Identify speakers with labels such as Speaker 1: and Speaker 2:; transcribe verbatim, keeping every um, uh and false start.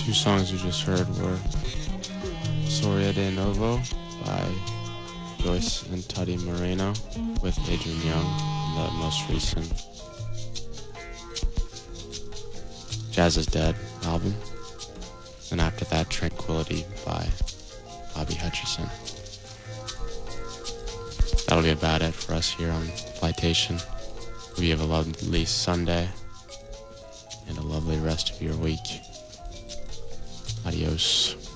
Speaker 1: Two songs we just heard were Soria de Novo by Joyce and Tuddy Moreno with Adrian Young, and the most recent Jazz is Dead album. And after that, Tranquility by Bobby Hutcherson. That'll be about it for us here on Flytation. Hope you have a lovely Sunday and a lovely rest of your week. Adios.